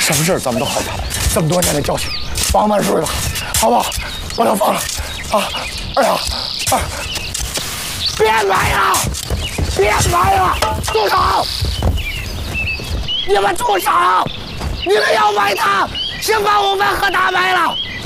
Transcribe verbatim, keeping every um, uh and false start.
什么事儿咱们都好谈，这么多年的交情，放慢水吧，好不好？把他放了啊！哎呀，哎，别埋了，别埋了，住手！你们住手！你们要埋他，先把我们和他埋了。